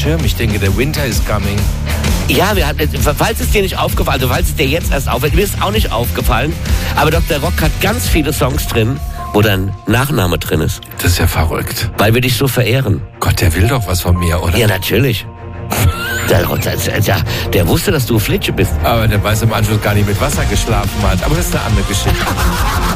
Schirm. Ich denke, der Winter is coming. Ja, falls es dir nicht aufgefallen, also falls es dir jetzt erst auffällt, mir ist auch nicht aufgefallen, aber Dr. Rock hat ganz viele Songs drin, wo dein Nachname drin ist. Das ist ja verrückt. Weil wir dich so verehren. Gott, der will doch was von mir, oder? Ja, natürlich. Der wusste, dass du Flitsche bist. Aber der weiß im Anschluss gar nicht, mit Wasser geschlafen hat. Aber das ist eine andere Geschichte.